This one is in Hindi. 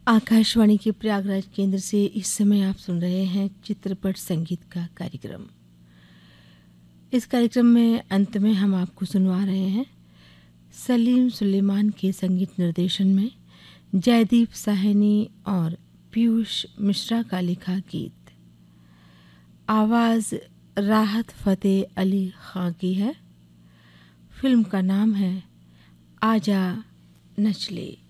आकाशवाणी के प्रयागराज केंद्र से इस समय आप सुन रहे हैं चित्रपट संगीत का कार्यक्रम। इस कार्यक्रम में अंत में हम आपको सुनवा रहे हैं सलीम सुलेमान के संगीत निर्देशन में जयदीप साहनी और पीयूष मिश्रा का लिखा गीत। आवाज़ राहत फ़तेह अली खां की है। फिल्म का नाम है आजा नचले।